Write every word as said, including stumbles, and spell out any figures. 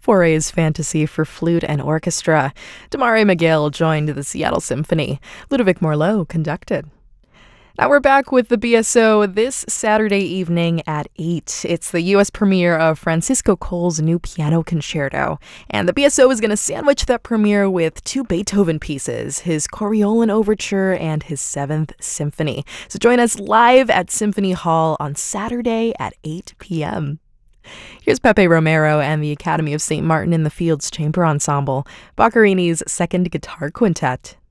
Fauré's Fantasy for Flute and Orchestra. Damari McGill joined the Seattle Symphony. Ludovic Morlot conducted. Now we're back with the B S O this Saturday evening at eight. It's the U S premiere of Francisco Cole's new piano concerto. And the B S O is going to sandwich that premiere with two Beethoven pieces, his Coriolan Overture and his Seventh Symphony. So join us live at Symphony Hall on Saturday at eight p.m. Here's Pepe Romero and the Academy of Saint Martin in the Fields Chamber Ensemble, Boccherini's second guitar quintet.